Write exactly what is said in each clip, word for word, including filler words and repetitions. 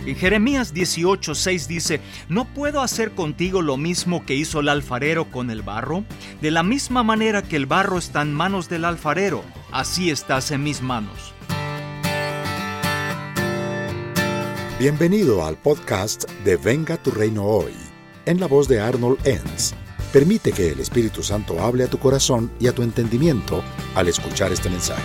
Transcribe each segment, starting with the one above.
En Jeremías dieciocho seis dice: ¿no puedo hacer contigo lo mismo que hizo el alfarero con el barro? De la misma manera que el barro está en manos del alfarero, así estás en mis manos. Bienvenido al podcast de Venga tu Reino Hoy, en la voz de Arnold Enns. Permite que el Espíritu Santo hable a tu corazón y a tu entendimiento al escuchar este mensaje.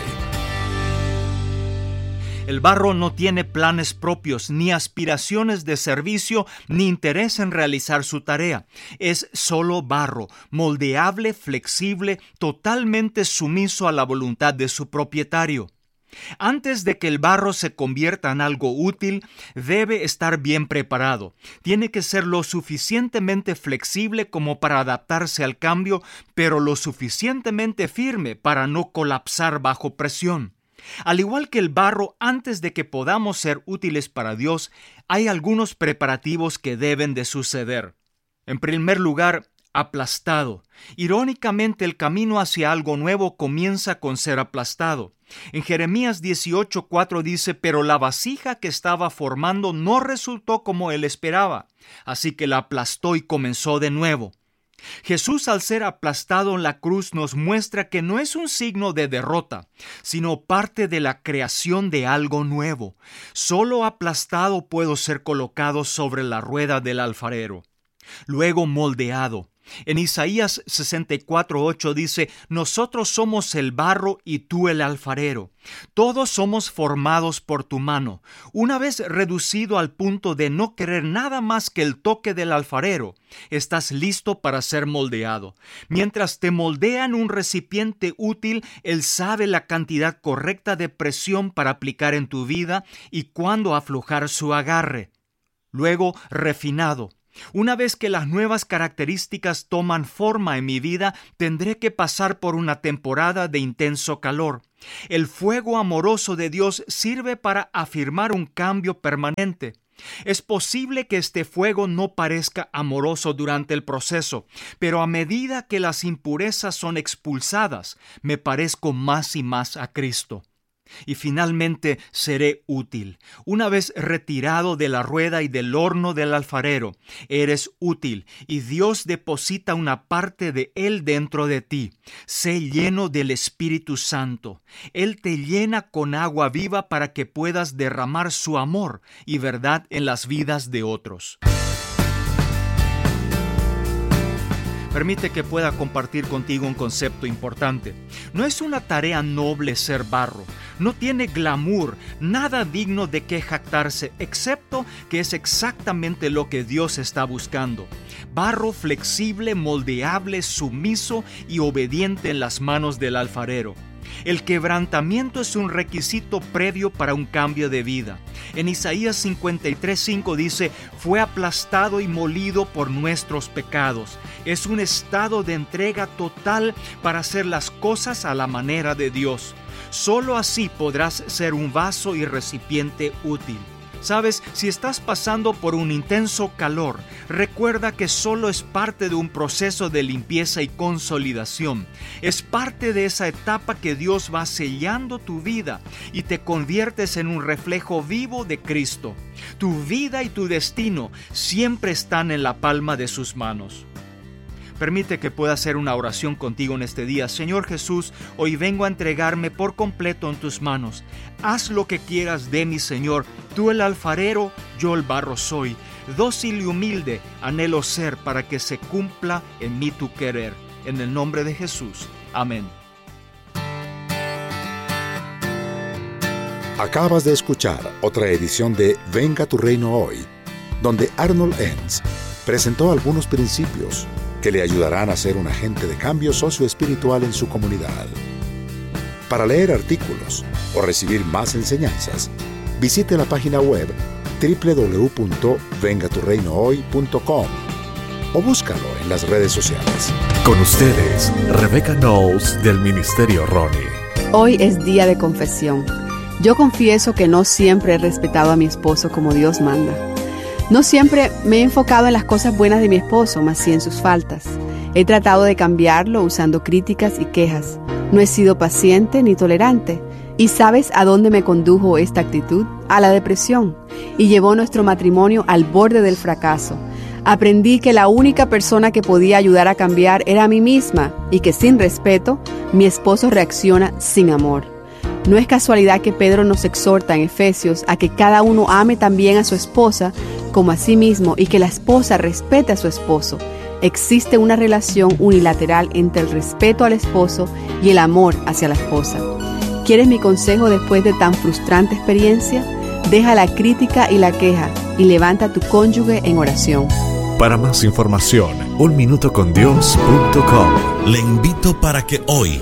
El barro no tiene planes propios, ni aspiraciones de servicio, ni interés en realizar su tarea. Es solo barro, moldeable, flexible, totalmente sumiso a la voluntad de su propietario. Antes de que el barro se convierta en algo útil, debe estar bien preparado. Tiene que ser lo suficientemente flexible como para adaptarse al cambio, pero lo suficientemente firme para no colapsar bajo presión. Al igual que el barro, antes de que podamos ser útiles para Dios, hay algunos preparativos que deben de suceder. En primer lugar, aplastado. Irónicamente, el camino hacia algo nuevo comienza con ser aplastado. En Jeremías dieciocho cuatro dice: pero la vasija que estaba formando no resultó como él esperaba, así que la aplastó y comenzó de nuevo. Jesús, al ser aplastado en la cruz, nos muestra que no es un signo de derrota, sino parte de la creación de algo nuevo. Solo aplastado puedo ser colocado sobre la rueda del alfarero. Luego moldeado. En Isaías sesenta y cuatro ocho dice: nosotros somos el barro y tú el alfarero. Todos somos formados por tu mano. Una vez reducido al punto de no querer nada más que el toque del alfarero, estás listo para ser moldeado. Mientras te moldea en un recipiente útil, Él sabe la cantidad correcta de presión para aplicar en tu vida y cuándo aflojar su agarre. Luego, refinado. Una vez que las nuevas características toman forma en mi vida, tendré que pasar por una temporada de intenso calor. El fuego amoroso de Dios sirve para afirmar un cambio permanente. Es posible que este fuego no parezca amoroso durante el proceso, pero a medida que las impurezas son expulsadas, me parezco más y más a Cristo. Y finalmente seré útil. Una vez retirado de la rueda y del horno del alfarero, eres útil y Dios deposita una parte de Él dentro de ti. Sé lleno del Espíritu Santo. Él te llena con agua viva para que puedas derramar su amor y verdad en las vidas de otros. Permite que pueda compartir contigo un concepto importante. No es una tarea noble ser barro. No tiene glamour, nada digno de que jactarse, excepto que es exactamente lo que Dios está buscando. Barro flexible, moldeable, sumiso y obediente en las manos del alfarero. El quebrantamiento es un requisito previo para un cambio de vida. En Isaías cincuenta y tres cinco dice: fue aplastado y molido por nuestros pecados. Es un estado de entrega total para hacer las cosas a la manera de Dios. Solo así podrás ser un vaso y recipiente útil. Sabes, si estás pasando por un intenso calor, recuerda que solo es parte de un proceso de limpieza y consolidación. Es parte de esa etapa que Dios va sellando tu vida y te conviertes en un reflejo vivo de Cristo. Tu vida y tu destino siempre están en la palma de sus manos. Permite que pueda hacer una oración contigo en este día. Señor Jesús, hoy vengo a entregarme por completo en tus manos. Haz lo que quieras de mí, Señor. Tú el alfarero, yo el barro soy. Dócil y humilde anhelo ser para que se cumpla en mí tu querer. En el nombre de Jesús. Amén. Acabas de escuchar otra edición de Venga tu Reino Hoy, donde Arnold Enns presentó algunos principios que le ayudarán a ser un agente de cambio socioespiritual en su comunidad. Para leer artículos o recibir más enseñanzas, visite la página web doble u doble u doble u punto venga tu reino hoy punto com o búscalo en las redes sociales. Con ustedes, Rebecca Knowles del Ministerio Ronnie. Hoy es día de confesión. Yo confieso que no siempre he respetado a mi esposo como Dios manda. No siempre me he enfocado en las cosas buenas de mi esposo, más sí en sus faltas. He tratado de cambiarlo usando críticas y quejas. No he sido paciente ni tolerante. ¿Y sabes a dónde me condujo esta actitud? A la depresión, y llevó nuestro matrimonio al borde del fracaso. Aprendí que la única persona que podía ayudar a cambiar era a mí misma, y que sin respeto, mi esposo reacciona sin amor. No es casualidad que Pedro nos exhorta en Efesios a que cada uno ame también a su esposa como a sí mismo y que la esposa respete a su esposo. Existe una relación unilateral entre el respeto al esposo y el amor hacia la esposa. ¿Quieres mi consejo después de tan frustrante experiencia? Deja la crítica y la queja y levanta a tu cónyuge en oración. Para más información, un minuto con dios punto com. Le invito para que hoy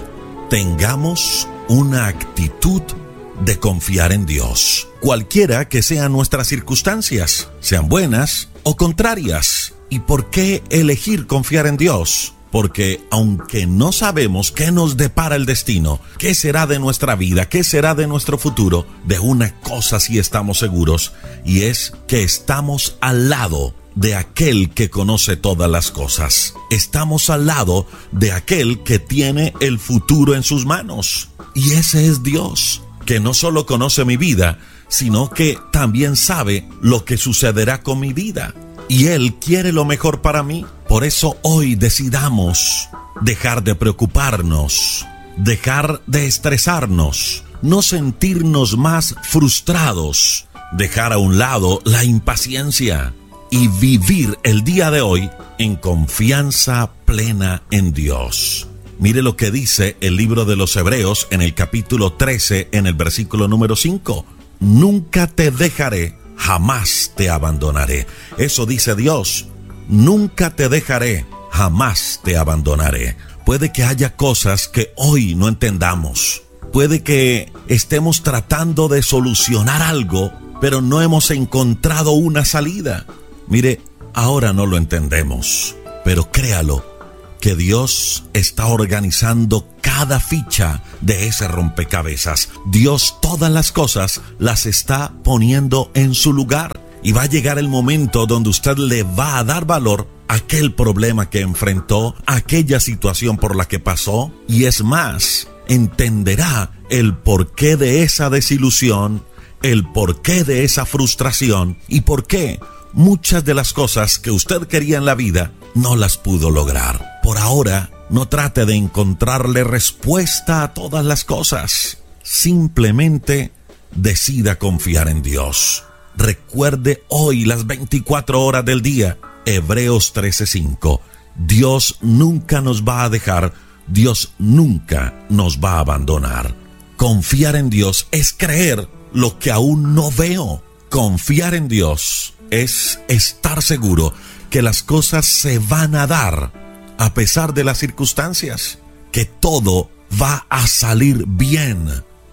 tengamos una actitud de confiar en Dios, cualquiera que sean nuestras circunstancias, sean buenas o contrarias. ¿Y por qué elegir confiar en Dios? Porque aunque no sabemos qué nos depara el destino, qué será de nuestra vida, qué será de nuestro futuro, de una cosa sí estamos seguros, y es que estamos al lado de aquel que conoce todas las cosas. Estamos al lado de aquel que tiene el futuro en sus manos. Y ese es Dios, que no solo conoce mi vida, sino que también sabe lo que sucederá con mi vida. Y Él quiere lo mejor para mí. Por eso hoy decidamos dejar de preocuparnos, dejar de estresarnos, no sentirnos más frustrados, dejar a un lado la impaciencia y vivir el día de hoy en confianza plena en Dios. Mire lo que dice el libro de los Hebreos en el capítulo trece, en el versículo número cinco. Nunca te dejaré, jamás te abandonaré. Eso dice Dios. Nunca te dejaré, jamás te abandonaré. Puede que haya cosas que hoy no entendamos. Puede que estemos tratando de solucionar algo, pero no hemos encontrado una salida. Mire, ahora no lo entendemos, pero créalo, que Dios está organizando cada ficha de ese rompecabezas. Dios todas las cosas las está poniendo en su lugar. Y va a llegar el momento donde usted le va a dar valor a aquel problema que enfrentó, a aquella situación por la que pasó. Y es más, entenderá el porqué de esa desilusión, el porqué de esa frustración y por qué muchas de las cosas que usted quería en la vida no las pudo lograr. Por ahora, no trate de encontrarle respuesta a todas las cosas. Simplemente decida confiar en Dios. Recuerde hoy las veinticuatro horas del día. Hebreos trece cinco. Dios nunca nos va a dejar. Dios nunca nos va a abandonar. Confiar en Dios es creer lo que aún no veo. Confiar en Dios es estar seguro que las cosas se van a dar a pesar de las circunstancias, que todo va a salir bien.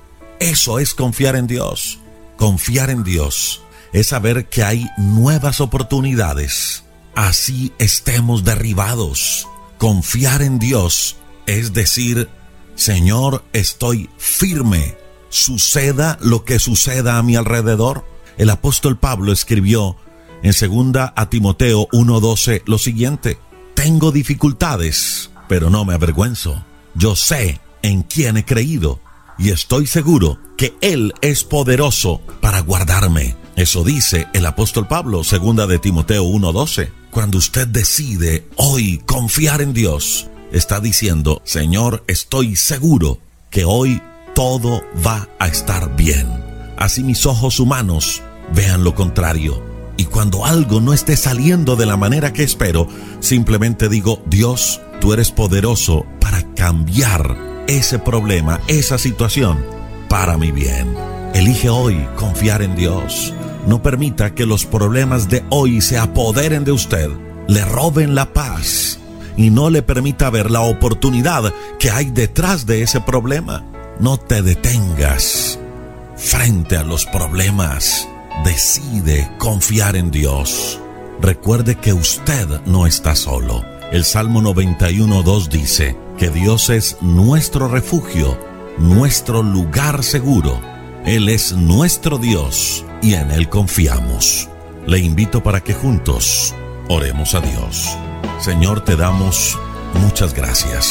Eso es confiar en Dios. Confiar en Dios es saber que hay nuevas oportunidades, así estemos derribados. Confiar en Dios es decir, Señor, estoy firme, suceda lo que suceda a mi alrededor. El apóstol Pablo escribió en segunda a Timoteo uno doce lo siguiente: tengo dificultades, pero no me avergüenzo. Yo sé en quién he creído y estoy seguro que Él es poderoso para guardarme. Eso dice el apóstol Pablo, segunda de Timoteo uno doce. Cuando usted decide hoy confiar en Dios, está diciendo, Señor, estoy seguro que hoy todo va a estar bien. Así mis ojos humanos vean lo contrario. Y cuando algo no esté saliendo de la manera que espero, simplemente digo, Dios, tú eres poderoso para cambiar ese problema, esa situación, para mi bien. Elige hoy confiar en Dios. No permita que los problemas de hoy se apoderen de usted, le roben la paz y no le permita ver la oportunidad que hay detrás de ese problema. No te detengas frente a los problemas. Decide confiar en Dios. Recuerde que usted no está solo. El Salmo noventa y uno dos dice que Dios es nuestro refugio, nuestro lugar seguro. Él es nuestro Dios y en Él confiamos. Le invito para que juntos oremos a Dios. Señor, te damos muchas gracias.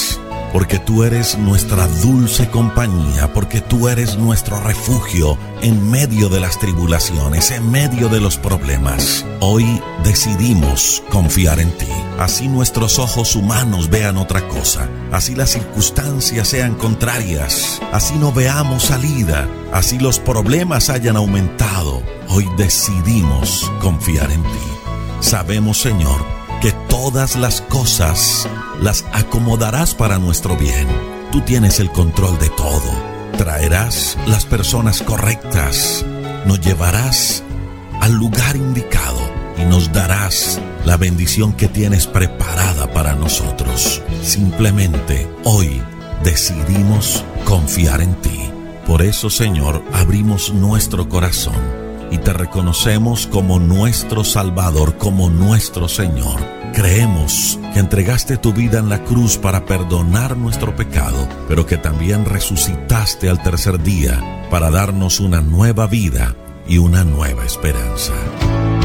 porque tú eres nuestra dulce compañía, porque tú eres nuestro refugio en medio de las tribulaciones, en medio de los problemas. Hoy decidimos confiar en ti. Así nuestros ojos humanos vean otra cosa, así las circunstancias sean contrarias, así no veamos salida, así los problemas hayan aumentado. Hoy decidimos confiar en ti. Sabemos, Señor, que todas las cosas las acomodarás para nuestro bien. Tú tienes el control de todo. Traerás las personas correctas, nos llevarás al lugar indicado y nos darás la bendición que tienes preparada para nosotros. Simplemente hoy decidimos confiar en ti. Por eso, Señor, abrimos nuestro corazón y te reconocemos como nuestro Salvador, como nuestro Señor. Creemos que entregaste tu vida en la cruz para perdonar nuestro pecado, pero que también resucitaste al tercer día para darnos una nueva vida y una nueva esperanza.